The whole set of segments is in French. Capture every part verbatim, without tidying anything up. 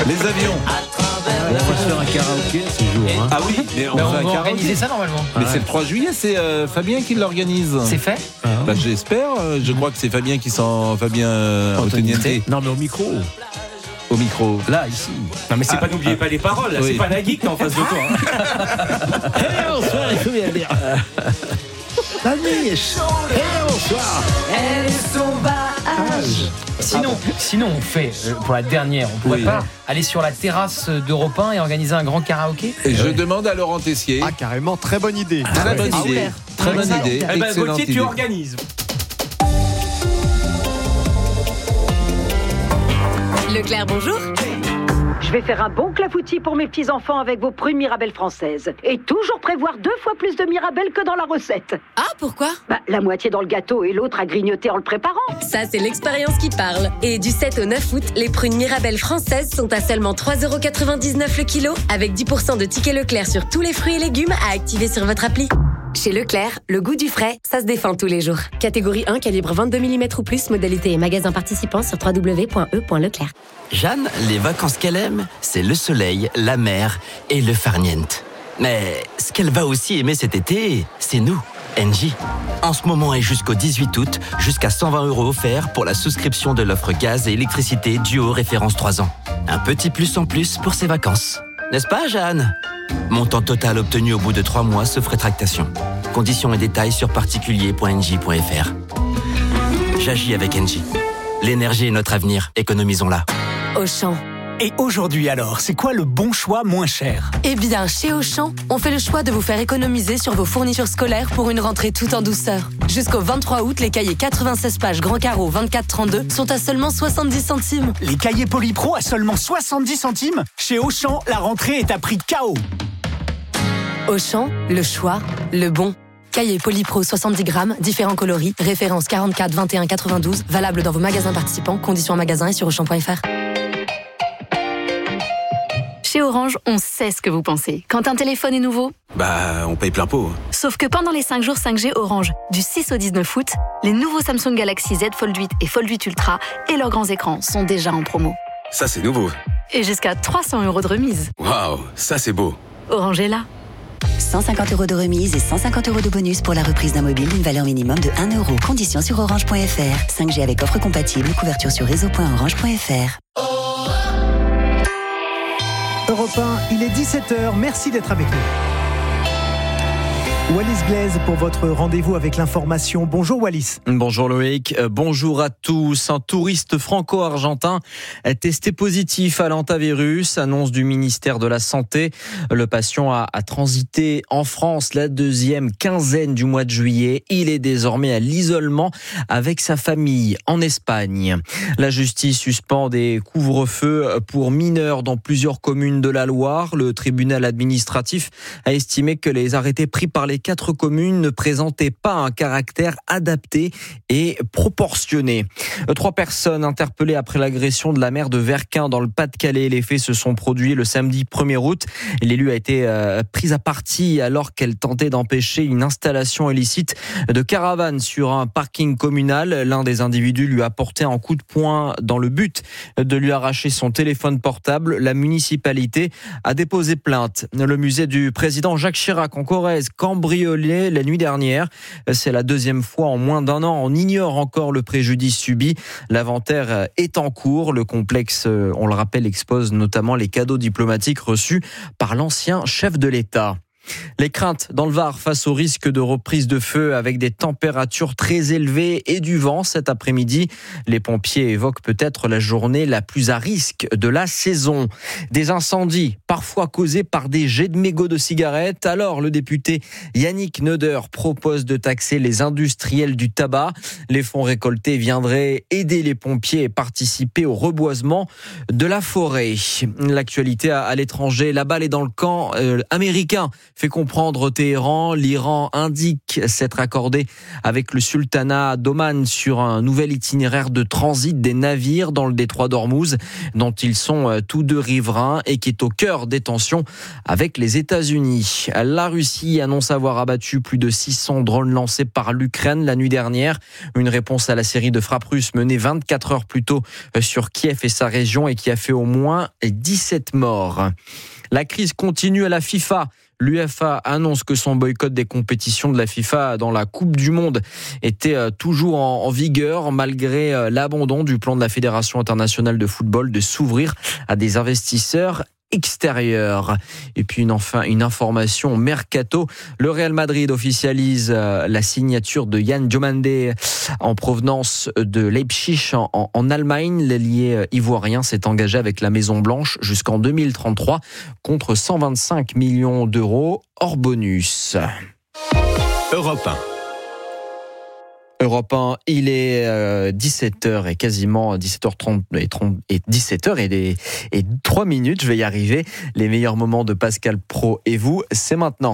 Les avions. On va se faire un karaoké ce jour. Hein. Ah oui, mais on, Mais on fait un va karaoké. organiser ça normalement. Mais c'est le trois juillet, c'est euh, Fabien qui l'organise. C'est fait. Bah, j'espère. euh, Je crois que c'est Fabien qui s'en. Fabien euh, Antoniente. Non, mais au micro. Au micro. Là, ici. Non mais c'est Ah, pas, n'oubliez ah. pas les paroles, là, Oui. c'est pas Nagui qui est en face de toi. Hein. Hey, bonsoir, il faut bien dire. La nuit est chaude. Hey, bonsoir. Elle est sauvage. Sinon, sinon on fait euh, pour la dernière, on pourrait Oui. pas aller sur la terrasse d'Europe un et organiser un grand karaoké. Et je demande à Laurent Tessier. Ah, carrément, très bonne idée. Très bonne c'est idée. super. Très bonne Excellent. idée. Eh ben Excellente Gauthier, tu idée. organises. Leclerc, bonjour. Je vais faire un bon clafoutis pour mes petits-enfants avec vos prunes Mirabelle françaises. Et toujours prévoir deux fois plus de Mirabelle que dans la recette. Ah, pourquoi? Bah, la moitié dans le gâteau et l'autre à grignoter en le préparant. Ça, c'est l'expérience qui parle. Et du sept au neuf août, les prunes Mirabelle françaises sont à seulement trois euros quatre-vingt-dix-neuf le kilo, avec dix pour cent de tickets Leclerc sur tous les fruits et légumes à activer sur votre appli. Chez Leclerc, le goût du frais, ça se défend tous les jours. Catégorie un, calibre vingt-deux millimètres ou plus, modalité et magasin participant sur w w w point e point leclerc. Jeanne, les vacances qu'elle aime, c'est le soleil, la mer et le farniente. Mais ce qu'elle va aussi aimer cet été, c'est nous, Engie. En ce moment et jusqu'au dix-huit août, jusqu'à cent vingt euros offerts pour la souscription de l'offre gaz et électricité duo référence trois ans. Un petit plus en plus pour ses vacances. N'est-ce pas, Jeanne? Montant total obtenu au bout de trois mois, sauf rétractation. Conditions et détails sur particulier point engie point f r. J'agis avec Engie. L'énergie est notre avenir, économisons-la. Auchan. Et aujourd'hui alors, c'est quoi le bon choix moins cher? Eh bien, chez Auchan, on fait le choix de vous faire économiser sur vos fournitures scolaires pour une rentrée tout en douceur. Jusqu'au vingt-trois août, les cahiers quatre-vingt-seize pages grand carreau vingt-quatre trente-deux sont à seulement soixante-dix centimes. Les cahiers Polypro à seulement soixante-dix centimes? Chez Auchan, la rentrée est à prix K O. Auchan, le choix, le bon. Cahier Polypro soixante-dix grammes, différents coloris, référence quarante-quatre vingt et un quatre-vingt-douze, valable dans vos magasins participants, conditions en magasin et sur auchan point f r. Chez Orange, on sait ce que vous pensez. Quand un téléphone est nouveau, Bah, on paye plein pot. sauf que pendant les cinq jours cinq G Orange, du six au dix-neuf août, les nouveaux Samsung Galaxy Z Fold huit et Fold huit Ultra et leurs grands écrans sont déjà en promo. Ça, c'est nouveau. Et jusqu'à trois cents euros de remise. Waouh, ça, c'est beau. Orange est là. cent cinquante euros de remise et cent cinquante euros de bonus pour la reprise d'un mobile d'une valeur minimum de un euro. Conditions sur orange point f r. cinq G avec offre compatible, couverture sur réseau point orange point f r. Europe un, il est dix-sept heures, merci d'être avec nous. Wallis Glaise pour votre rendez-vous avec l'information. Bonjour Wallis. Bonjour Loïc, euh, bonjour à tous. Un touriste franco-argentin est testé positif à l'hantavirus, annonce du ministère de la Santé. Le patient a, a transité en France la deuxième quinzaine du mois de juillet. Il est désormais à l'isolement avec sa famille en Espagne. La justice suspend des couvre-feux pour mineurs dans plusieurs communes de la Loire. Le tribunal administratif a estimé que les arrêtés pris par les quatre communes ne présentaient pas un caractère adapté et proportionné. Trois personnes interpellées après l'agression de la maire de Verquin dans le Pas-de-Calais. Les faits se sont produits le samedi premier août. L'élu a été euh, prise à partie alors qu'elle tentait d'empêcher une installation illicite de caravane sur un parking communal. L'un des individus lui a porté un coup de poing dans le but de lui arracher son téléphone portable. La municipalité a déposé plainte. Le musée du président Jacques Chirac en Corrèze, cambriolé la nuit dernière. C'est la deuxième fois en moins d'un an. On ignore encore le préjudice subi. L'inventaire est en cours. Le complexe, on le rappelle, expose notamment les cadeaux diplomatiques reçus par l'ancien chef de l'État. Les craintes dans le Var face au risque de reprise de feu avec des températures très élevées et du vent cet après-midi. Les pompiers évoquent peut-être la journée la plus à risque de la saison. Des incendies parfois causés par des jets de mégots de cigarettes. Alors le député Yannick Neuder propose de taxer les industriels du tabac. Les fonds récoltés viendraient aider les pompiers et participer au reboisement de la forêt. L'actualité à l'étranger, la balle est dans le camp euh, américain. fait comprendre Téhéran. L'Iran indique s'être accordé avec le sultanat d'Oman sur un nouvel itinéraire de transit des navires dans le détroit d'Ormuz, dont ils sont tous deux riverains et qui est au cœur des tensions avec les États-Unis. La Russie annonce avoir abattu plus de six cents drones lancés par l'Ukraine la nuit dernière. Une réponse à la série de frappes russes menée vingt-quatre heures plus tôt sur Kiev et sa région et qui a fait au moins dix-sept morts. La crise continue à la FIFA. L'U E F A annonce que son boycott des compétitions de la FIFA dans la Coupe du Monde était toujours en vigueur malgré l'abandon du plan de la Fédération internationale de football de s'ouvrir à des investisseurs extérieur. Et puis une, enfin, une information mercato. Le Real Madrid officialise la signature de Yann Diomandé en provenance de Leipzig en, en, en Allemagne. L'ailier ivoirien s'est engagé avec la Maison Blanche jusqu'en deux mille trente-trois contre cent vingt-cinq millions d'euros hors bonus. Europe un. Europe un, il est euh, dix-sept heures et quasiment dix-sept heures trente et, trente, et dix-sept heures et, des, et trois minutes, je vais y arriver. Les meilleurs moments de Pascal Praud et vous, c'est maintenant.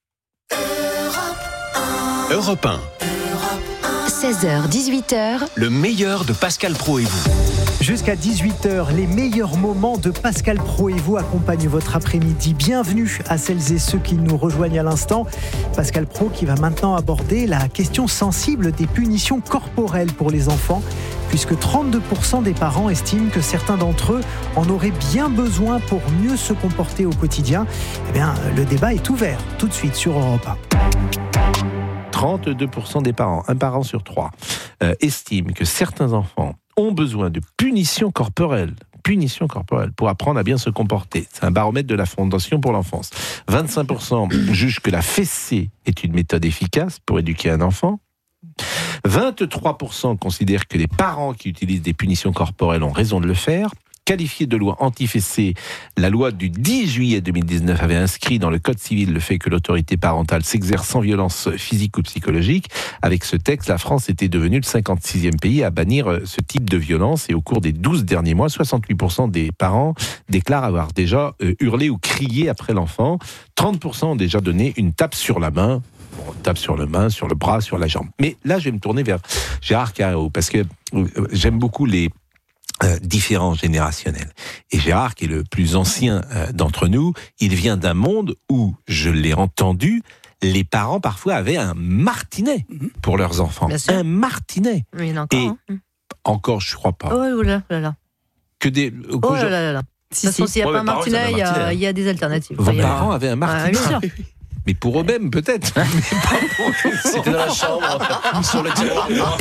Europe un. seize heures, dix-huit heures. Le meilleur de Pascal Praud et vous. Jusqu'à dix-huit heures, les meilleurs moments de Pascal Praud et vous accompagnent votre après-midi. Bienvenue à celles et ceux qui nous rejoignent à l'instant. Pascal Praud qui va maintenant aborder la question sensible des punitions corporelles pour les enfants, puisque trente-deux pour cent des parents estiment que certains d'entre eux en auraient bien besoin pour mieux se comporter au quotidien. Eh bien, le débat est ouvert tout de suite sur Europe un. trente-deux pour cent des parents, un parent sur trois, euh, estiment que certains enfants ont besoin de punitions corporelles, punitions corporelles pour apprendre à bien se comporter. C'est un baromètre de la Fondation pour l'enfance. vingt-cinq pour cent jugent que la fessée est une méthode efficace pour éduquer un enfant. vingt-trois pour cent considèrent que les parents qui utilisent des punitions corporelles ont raison de le faire. Qualifiée de loi anti-fessée, la loi du dix juillet deux mille dix-neuf avait inscrit dans le Code civil le fait que l'autorité parentale s'exerce sans violence physique ou psychologique. Avec ce texte, la France était devenue le cinquante-sixième pays à bannir ce type de violence. Et au cours des douze derniers mois, soixante-huit pour cent des parents déclarent avoir déjà hurlé ou crié après l'enfant. trente pour cent ont déjà donné une tape sur la main. Bon, tape sur la main, sur le bras, sur la jambe. Mais là, je vais me tourner vers Gérard Carreau, parce que j'aime beaucoup les Euh, différents générationnels. Et Gérard, qui est le plus ancien euh, d'entre nous, il vient d'un monde où, je l'ai entendu, les parents parfois avaient un martinet pour leurs enfants. Un martinet. Oui, il y en a encore. Et hein. encore, je crois pas. Oh là là là. Que des. Oh là là là. Si, si. S'il n'y a Ouais, pas un mes parents, martinet, il y, martinet. a- il y a des alternatives. Vos Enfin, il y a- parents avaient un martinet. Ah, bien sûr. Mais pour eux-mêmes, peut-être. Mais pas pour les C'était dans la chambre, sur le tiroir.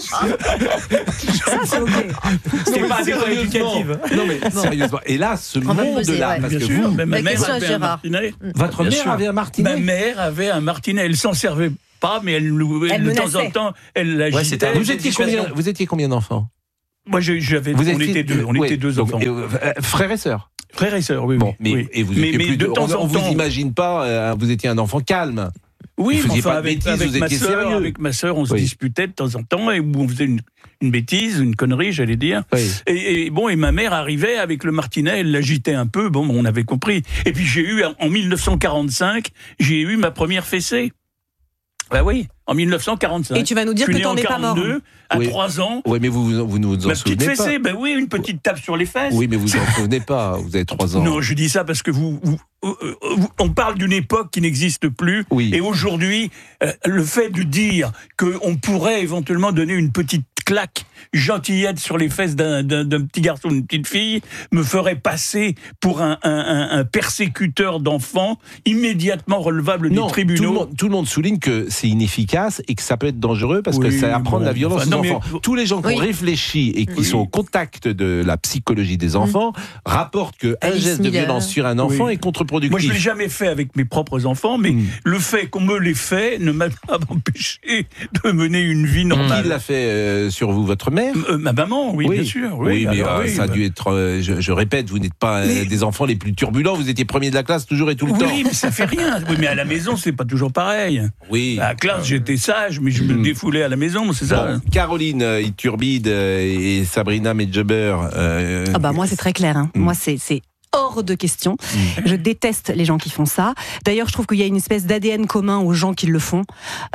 Ça, c'est ok. C'était pas des Sérieusement. éducative. Non mais sérieusement. Et là, ce On va poser, monde-là, ouais. parce Bien que sûr, vous, mais ma La mère question à avait un Gérard. martinet. votre Bien mère sûr. avait un martinet. Ma mère avait un martinet. Elle s'en servait pas, mais elle, elle, Elle de temps en menaçait. temps, elle l'agitait. Ouais, c'était un vous, étiez combien, vous étiez combien d'enfants? Moi, je- j'avais, Vous on étiez- était deux, on ouais, était deux donc, enfants. et, euh, frères et sœurs. Frères et sœurs, oui, Bon, oui. mais oui. et vous mais, étiez mais plus de de- temps on, en on vous temps. imagine pas, euh, vous étiez un enfant calme. Oui, Vous mais faisiez enfin, pas de avec, bêtises, avec vous ma étiez sœur, sérieux. avec ma sœur, on se Oui. disputait de temps en temps et où on faisait une, une bêtise, une connerie, j'allais dire. Oui. Et, et bon, et ma mère arrivait avec le martinet, elle l'agitait un peu. Bon, on avait compris. Et puis j'ai eu en mille neuf cent quarante-cinq, j'ai eu ma première fessée. Ben oui, en mille neuf cent quarante-cinq. Et tu vas nous dire Je suis que né t'en en es pas mort. quarante-deux, à Oui. trois ans. Oui, mais vous vous, vous ne vous en Ma petite souvenez fessée, pas. ben oui, une petite tape sur les fesses. Oui, mais vous en souvenez pas. Vous avez trois ans. Non, je dis ça parce que vous, vous- euh, euh, vous- on parle d'une époque qui n'existe plus. Oui. Et aujourd'hui, euh, le fait de dire qu'on pourrait éventuellement donner une petite claque gentillette sur les fesses d'un, d'un, d'un petit garçon ou d'une petite fille me ferait passer pour un, un, un, un persécuteur d'enfants immédiatement relevable Non, des tribunaux. Tout le, monde, tout le monde souligne que c'est inefficace et que ça peut être dangereux parce que Oui, ça apprend bon, de la violence enfin, aux non, mais- enfants. Tous les gens qui Oui. ont réfléchi et qui Oui. sont au contact de la psychologie des enfants rapportent qu'un Alice geste de Miller. violence sur un enfant Oui. est contre-productif. Moi, je ne l'ai jamais fait avec mes propres enfants, mais Mm. le fait qu'on me l'ait fait ne m'a pas empêché de mener une vie normale. Qui l'a fait euh, sur vous, votre mère? Euh, ma maman, oui, bien sûr. Oui, mais alors, euh, oui, ça a bah. dû être. euh, je, je répète, vous n'êtes pas euh, Mais- des enfants les plus turbulents. Vous étiez premier de la classe toujours et tout le temps. Oui, mais ça fait rien. Oui, mais à la maison, c'est pas toujours pareil. Oui. À la classe, j'étais sage, mais je me Mm. défoulais à la maison, c'est ça. Bon, Caroline euh, Iturbide euh, et Sabrina Medjeber. euh, Ah bah moi c'est très clair. Hein. Mm. Moi c'est c'est hors de question. Mmh. Je déteste les gens qui font ça. D'ailleurs, je trouve qu'il y a une espèce d'A D N commun aux gens qui le font.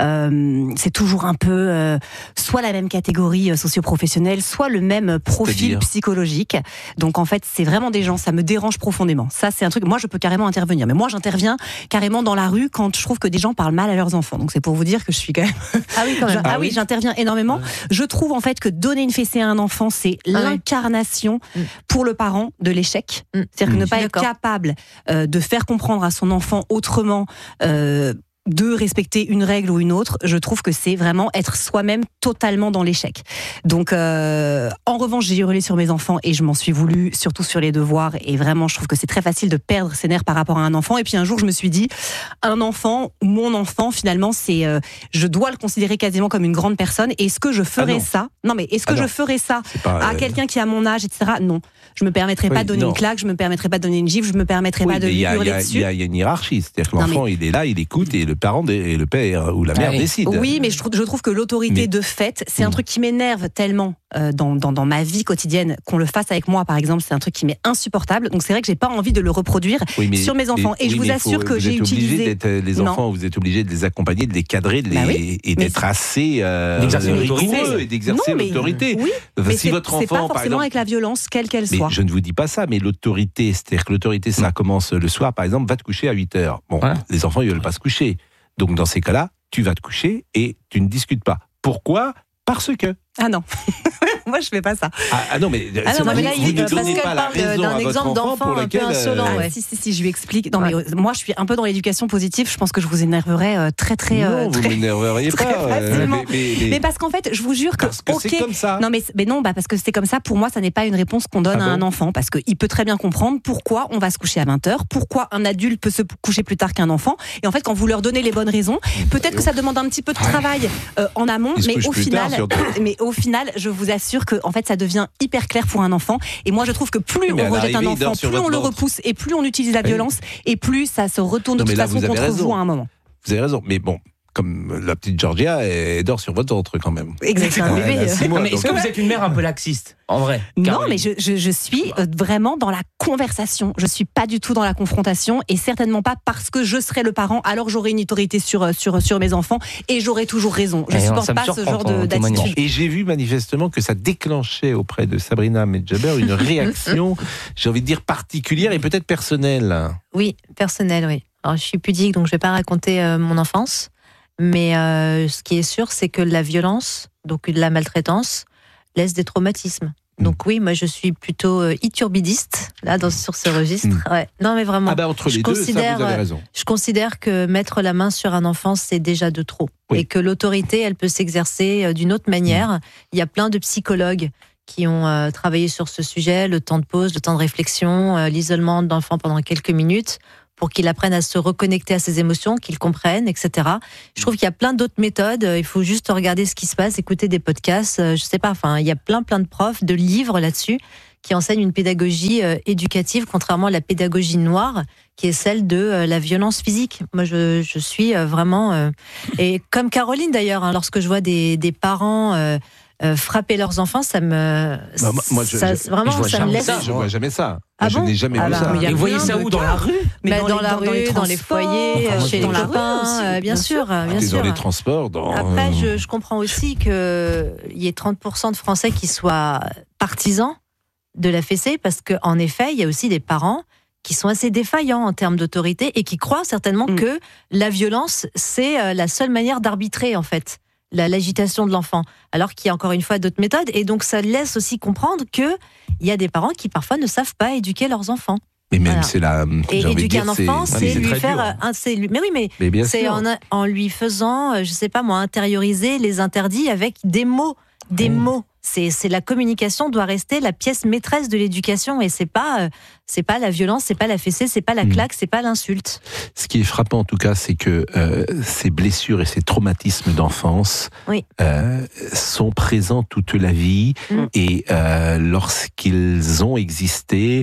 Euh, c'est toujours un peu euh, soit la même catégorie socio-professionnelle, soit le même profil C'est-à-dire psychologique. Donc en fait, c'est vraiment des gens, ça me dérange profondément. Ça, c'est un truc, moi je peux carrément intervenir. Mais moi, j'interviens carrément dans la rue quand je trouve que des gens parlent mal à leurs enfants. Donc c'est pour vous dire que je suis quand même... Ah oui, quand même. Ah, ah oui, j'interviens énormément. Ouais. Je trouve en fait que donner une fessée à un enfant, c'est ah l'incarnation oui. pour le parent de l'échec. Mm. C'est-à-dire que ne pas être capable euh, de faire comprendre à son enfant autrement... Euh, de respecter une règle ou une autre, je trouve que c'est vraiment être soi-même totalement dans l'échec. Donc, euh, en revanche, j'ai hurlé sur mes enfants et je m'en suis voulu, surtout sur les devoirs. Et vraiment, je trouve que c'est très facile de perdre ses nerfs par rapport à un enfant. Et puis un jour, je me suis dit, un enfant, mon enfant, finalement, c'est, euh, je dois le considérer quasiment comme une grande personne. Et est-ce que je ferais ah non. ça Non, mais est-ce que ah je ferais ça pas, à euh... quelqu'un qui a mon âge, et cetera. Non, je me permettrais oui, pas de donner non. une claque, je me permettrais pas de donner une gifle, je me permettrais oui, pas de lui hurler dessus. Il y, y a une hiérarchie, c'est-à-dire que l'enfant, mais... il est là, il écoute et le parent et le père ou la mère ah oui. décide. Oui, mais je trouve, je trouve que l'autorité mais... de fait, c'est un truc qui m'énerve tellement euh, dans, dans, dans ma vie quotidienne, qu'on le fasse avec moi, par exemple, c'est un truc qui m'est insupportable. Donc c'est vrai que j'ai pas envie de le reproduire oui, mais, sur mes enfants. Mais, et je oui, vous assure faut, que vous j'ai utilisé les enfants, non. vous êtes obligés de les accompagner, de les cadrer, de les, bah oui, et d'être assez euh, rigoureux et d'exercer non, l'autorité. Oui, enfin, mais si votre enfant, c'est pas forcément par exemple, avec la violence, quelle qu'elle soit. Mais je ne vous dis pas ça, mais l'autorité, c'est-à-dire que l'autorité, ça commence le soir, par exemple, va te coucher à huit heures. Bon, ouais. les enfants, ils veulent pas se coucher. Donc dans ces cas-là, tu vas te coucher et tu ne discutes pas. Pourquoi ? Parce que. Ah non, moi je fais pas ça. Ah, ah non, mais, ah non, non, mais là, vous il ne donnez pas la raison d'un à votre exemple enfant d'enfant pour un lequel, peu insolent. euh... Ah, si, si, si, je lui explique. Non, ouais. mais moi je suis un peu dans l'éducation positive. Je pense que je vous énerverai euh, très, très. Non, euh, vous très, m'énerveriez très pas. facilement. Mais, mais, mais... mais parce qu'en fait, je vous jure que. Parce que okay, c'est comme ça. Non, mais, mais non, bah, parce que c'est comme ça. Pour moi, ça n'est pas une réponse qu'on donne ah à bon un enfant. Parce qu'il peut très bien comprendre pourquoi on va se coucher à vingt heures, pourquoi un adulte peut se coucher plus tard qu'un enfant. Et en fait, quand vous leur donnez les bonnes raisons, peut-être que ça demande un petit peu de travail euh, en amont, mais au final, mais au final, je vous assure que en fait ça devient hyper clair pour un enfant et moi je trouve que plus mais on rejette un enfant, plus on le repousse et plus on utilise la violence et plus ça se retourne de non, toute façon contre raison. vous à un moment. Vous avez raison, mais bon, comme la petite Georgia, elle dort sur votre ventre quand même. Exactement. Ouais, bébé. Mois, mais est-ce donc... que vous êtes une mère un peu laxiste, en vrai ? Non, mais je, je, je suis vraiment dans la conversation. Je suis pas du tout dans la confrontation et certainement pas parce que je serai le parent, alors j'aurai une autorité sur, sur, sur mes enfants et j'aurai toujours raison. Je ne supporte pas ce genre de, d'attitude. Et j'ai vu manifestement que ça déclenchait auprès de Sabrina Medjaber une réaction, j'ai envie de dire particulière et peut-être personnelle. Oui, personnelle, oui. Alors je suis pudique, donc je vais pas raconter euh, mon enfance. Mais euh, ce qui est sûr, c'est que la violence, donc de la maltraitance, laisse des traumatismes. Mmh. Donc oui, moi je suis plutôt euh, iturbidiste, là, dans, sur ce registre. Mmh. Ouais. Non mais vraiment, ah bah entre les je, deux, considère, ça, vous avez raison. Je considère que mettre la main sur un enfant, c'est déjà de trop. Oui. Et que l'autorité, elle peut s'exercer d'une autre manière. Mmh. Il y a plein de psychologues qui ont euh, travaillé sur ce sujet, le temps de pause, le temps de réflexion, euh, l'isolement de l'enfant pendant quelques minutes, pour qu'il apprenne à se reconnecter à ses émotions, qu'il comprenne, et cetera. Je trouve qu'il y a plein d'autres méthodes. Il faut juste regarder ce qui se passe, écouter des podcasts. Je sais pas. Enfin, il y a plein, plein de profs, de livres là-dessus qui enseignent une pédagogie euh, éducative, contrairement à la pédagogie noire, qui est celle de euh, la violence physique. Moi, je, je suis euh, vraiment euh, et comme Caroline d'ailleurs, hein, lorsque je vois des, des parents. Euh, Euh, frapper leurs enfants, ça me, bah, moi, je, ça, je, vraiment, je ça me laisse. Ça, je vois jamais ça. Ah je bon n'ai jamais ah vu bah, ça. Et vous voyez ça où ? Dans la rue ? Mais bah, dans, dans, dans la dans, rue, dans les, dans les foyers, enfin, chez les copains, aussi, euh, bien, bien sûr, sûr, bien sûr. Dans les transports. Dans... Après, je, je comprends aussi que il y ait trente pour cent de Français qui soient partisans de la fessée, parce qu'en effet, il y a aussi des parents qui sont assez défaillants en termes d'autorité et qui croient certainement mm. que la violence, c'est la seule manière d'arbitrer, en fait. La, l'agitation de l'enfant, alors qu'il y a encore une fois d'autres méthodes, et donc ça laisse aussi comprendre qu'il y a des parents qui parfois ne savent pas éduquer leurs enfants. Mais même voilà. c'est la. Et éduquer un enfant, c'est, c'est, c'est lui faire. Un, c'est lui, mais oui, mais, mais c'est en, en lui faisant, je sais pas moi, intérioriser les interdits avec des mots, des mmh. mots. C'est, c'est la communication doit rester la pièce maîtresse de l'éducation, et c'est pas, euh, c'est pas la violence, c'est pas la fessée, c'est pas la claque, c'est pas l'insulte. Ce qui est frappant en tout cas, c'est que euh, ces blessures et ces traumatismes d'enfance oui. euh, sont présents toute la vie, mmh. et euh, lorsqu'ils ont existé,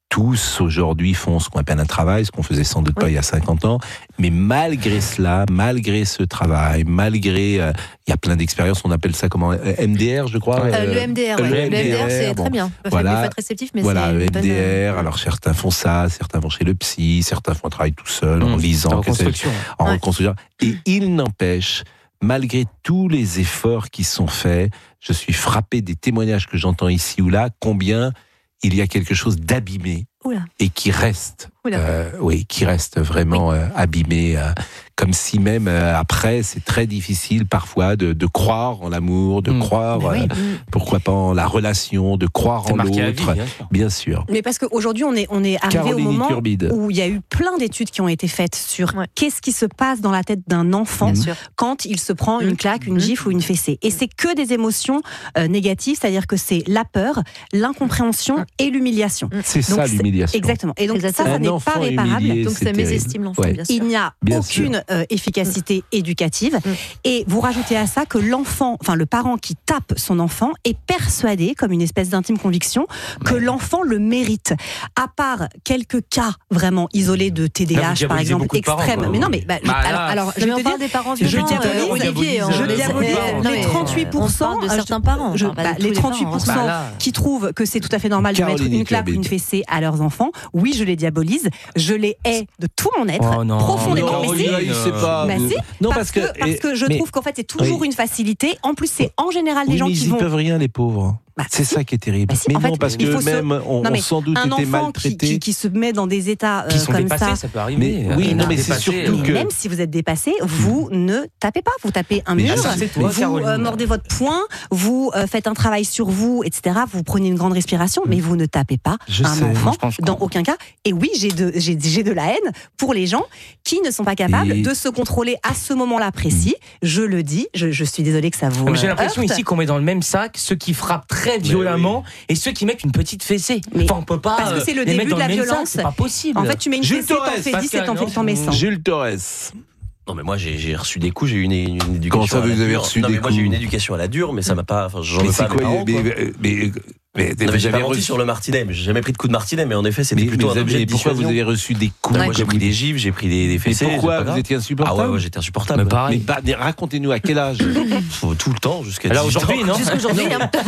tous aujourd'hui font ce qu'on appelle un travail, ce qu'on faisait sans doute pas il y a cinquante ans. Mais malgré cela, malgré ce travail, malgré... Euh, il y a plein d'expériences, on appelle ça comment M D R, je crois. Euh, euh, le M D R, ouais. le M D R, c'est bon, très bien. Il voilà, faut être réceptif, mais voilà, c'est le M D R. bonne... Alors certains font ça, certains vont chez le psy, certains font un travail tout seul, mmh, en lisant, en reconstruction. En ouais. reconstruction. Et il n'empêche, malgré tous les efforts qui sont faits, je suis frappé des témoignages que j'entends ici ou là, combien il y a quelque chose d'abîmé Oula. et qui reste, euh, oui, qui reste vraiment oui. euh, abîmé, euh, comme si même euh, après, c'est très difficile parfois de, de croire en l'amour, de mmh. croire, oui. euh, pourquoi pas en la relation, de croire c'est en l'autre, vie, bien, sûr. bien sûr. Mais parce qu'aujourd'hui, on est, on est arrivé Caroline au moment Turbide. où il y a eu plein d'études qui ont été faites sur ouais. qu'est-ce qui se passe dans la tête d'un enfant mmh. quand il se prend mmh. une claque, une gifle mmh. ou une fessée. Et c'est que des émotions euh, négatives, c'est-à-dire que c'est la peur, l'incompréhension mmh. et l'humiliation. C'est donc, ça l'humiliation. Exactement. Et donc Exactement. ça, ça un n'est pas réparable. Humilié, donc ça mésestime l'enfant, ouais. bien sûr. Il n'y a bien aucune euh, efficacité mmh. éducative. Mmh. Et vous rajoutez à ça que l'enfant, enfin le parent qui tape son enfant est persuadé, comme une espèce d'intime conviction, que ouais. l'enfant le mérite. À part quelques cas vraiment isolés de T D A H, par exemple, extrêmes. Parents, mais non, mais bah, bah, alors, alors je vais te dire, des parents je violents, diabolise, euh, je diabolise les trente-huit pour cent de certains parents. Je, bah, les trente-huit pour cent qui trouvent que c'est tout à fait normal de mettre une claque ou une fessée à leurs enfants. Oui, je les diabolise, je les hais de tout mon être, oh non, profondément. Non, mais si, euh, bah si, non, parce, parce que, que parce que je mais, trouve qu'en fait c'est toujours oui. une facilité. En plus, c'est en général oui, des gens mais qui ils vont. Ils peuvent rien, les pauvres. Bah, c'est si. ça qui est terrible. Bah, si. Mais en non, fait, parce que même se... on, non, on sans doute un été enfant maltraité. Qui, qui, qui se met dans des états euh, qui sont comme dépassés, ça. ça peut arriver. Mais, oui, non, mais c'est surtout que même si vous êtes dépassé, vous ne tapez pas. Vous tapez un mur, vous euh, mordez votre poing, vous euh, faites un travail sur vous, et cetera. Vous prenez une grande respiration, mais vous ne tapez pas je un sais, enfant dans aucun cas. Et oui, j'ai de, j'ai, j'ai de la haine pour les gens qui ne sont pas capables et... de se contrôler à ce moment-là précis. Je le dis, je, je suis désolée que ça vous. Mais j'ai l'impression heurte. ici qu'on met dans le même sac ceux qui frappent très violemment oui. et ceux qui mettent une petite fessée. Mais enfin, on peut pas. Parce que c'est le début de la violence. C'est pas possible. En fait, tu mets une Jules fessée, t'en fais dix et t'en fais t'en mets cent. Jules Torres. Non mais moi j'ai, j'ai reçu des coups, j'ai eu une, une éducation. Comment ça, à la vous avez dure. reçu non, des mais coups moi j'ai eu une éducation à la dure, mais ça m'a pas. Enfin, j'en mais veux c'est pas quoi, à mes parents, mais, quoi. mais, mais, mais, non, mais j'ai pas menti reçu... sur le martinet, mais j'ai jamais pris de coup de martinet, mais en effet c'était mais, plutôt mais un objet de pourquoi vous avez reçu des coups? Moi j'ai pris des gifles, j'ai pris des, des fessées. Mais pourquoi vous étiez insupportable? Ah ouais, ouais j'étais insupportable. Mais pareil. Mais, mais racontez-nous à quel âge? Tout le temps, jusqu'à alors aujourd'hui, non? Jusqu'aujourd'hui.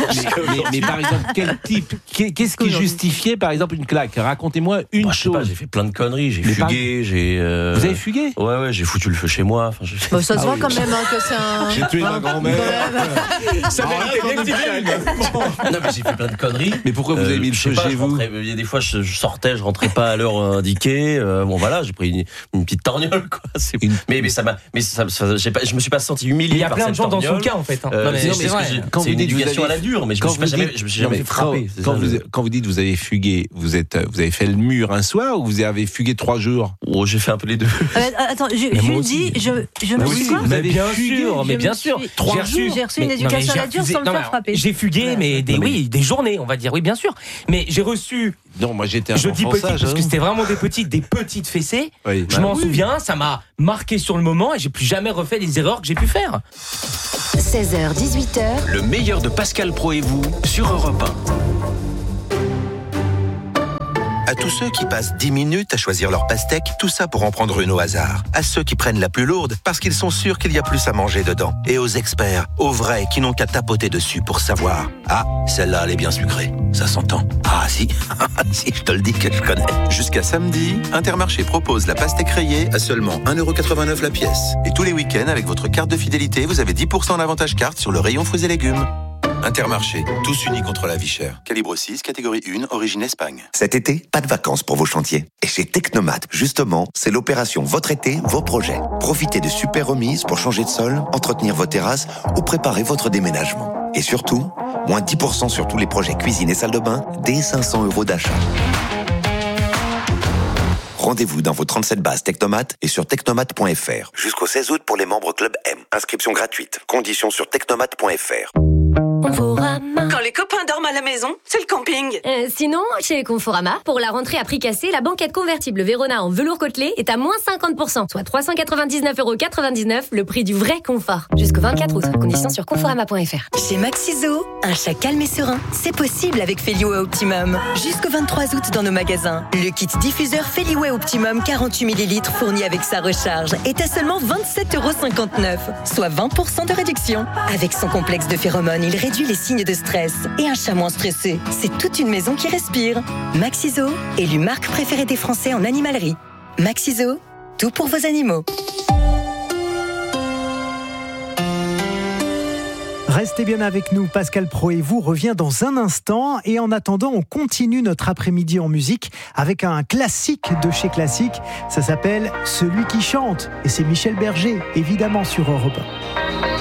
Mais par exemple, quel type? Qu'est-ce qui justifiait par exemple une claque? Racontez-moi une chose. J'ai fait plein de conneries, j'ai fugué, j'ai. Vous avez fugué? Ouais ouais, j'ai foutu le feu chez moi. Ça se voit quand même que c'est un. J'ai tué ma grand-mère. Ça méritait bien que non mais j'ai fait plein de conneries. Mais pourquoi vous avez mis le feu chez vous? Il y a des fois je, je sortais, je rentrais pas à l'heure indiquée. Euh, bon voilà, j'ai pris une, une petite torgnole quoi. C'est... Une... Mais mais ça m'a, mais ça, ça j'ai pas, je me suis pas senti humilié. Il y a par plein cette de gens torgnole. dans son cas en fait. Hein. Euh, non, mais c'est, c'est, c'est, c'est, quand c'est une éducation à la dure, mais je me suis pas jamais, je me suis jamais fait frapper. Quand vous, quand vous dites vous avez fugué, vous êtes, vous avez fait le mur un soir ou vous avez fugué trois jours? Oh, j'ai fait un peu les deux. Euh, attends, je, je le dis, je, je me suis quoi? Vous avez bien sûr, mais bien sûr. Trois jours. J'ai reçu une éducation à la dure sans me faire frapper. J'ai fugué, mais des oui, des journées, on va dire, oui, bien sûr. Mais j'ai reçu. Non, moi j'étais un Je dis petit parce hein. que c'était vraiment des petites, des petites fessées. Oui. Je bah, m'en oui. souviens, ça m'a marqué sur le moment et j'ai plus jamais refait les erreurs que j'ai pu faire. seize heures dix-huit heures. Le meilleur de Pascal Praud et vous sur Europe un. À tous ceux qui passent dix minutes à choisir leur pastèque, tout ça pour en prendre une au hasard. À ceux qui prennent la plus lourde parce qu'ils sont sûrs qu'il y a plus à manger dedans. Et aux experts, aux vrais qui n'ont qu'à tapoter dessus pour savoir. Ah, celle-là elle est bien sucrée, ça s'entend. Ah si, si je te le dis que je connais. Jusqu'à samedi, Intermarché propose la pastèque rayée à seulement un euro quatre-vingt-neuf la pièce. Et tous les week-ends, avec votre carte de fidélité, vous avez dix pour cent d'avantage carte sur le rayon fruits et légumes. Intermarché, tous unis contre la vie chère. Calibre six, catégorie un, origine Espagne. Cet été, pas de vacances pour vos chantiers. Et chez Technomat, justement, c'est l'opération Votre été, vos projets. Profitez de super remises pour changer de sol, entretenir vos terrasses ou préparer votre déménagement. Et surtout, moins dix pour cent sur tous les projets cuisine et salle de bain, dès cinq cents euros d'achat. Rendez-vous dans vos trente-sept bases Technomat et sur technomat point f r. Jusqu'au seize août pour les membres Club M. Inscription gratuite. Conditions sur technomat point f r. Conforama. Quand les mes copains dorment à la maison, c'est le camping. Euh, sinon, chez Conforama, pour la rentrée à prix cassé, la banquette convertible Vérona en velours côtelé est à moins cinquante pour cent, soit trois cent quatre-vingt-dix-neuf euros quatre-vingt-dix-neuf, le prix du vrai confort. Jusqu'au vingt-quatre août, conditions sur conforama point f r. Chez Maxiso, un chat calme et serein, c'est possible avec Feliway Optimum. Jusqu'au vingt-trois août dans nos magasins, le kit diffuseur Feliway Optimum quarante-huit millilitres fourni avec sa recharge est à seulement vingt-sept euros cinquante-neuf, soit vingt pour cent de réduction. Avec son complexe de phéromones, il réduit les signes de stress. Et un chat moins stressé, c'est toute une maison qui respire. Maxiso, élu marque préférée des Français en animalerie. Maxiso, tout pour vos animaux. Restez bien avec nous, Pascal Praud et vous revient dans un instant. Et en attendant, on continue notre après-midi en musique avec un classique de chez Classique. Ça s'appelle Celui qui chante. Et c'est Michel Berger, évidemment sur Europe un.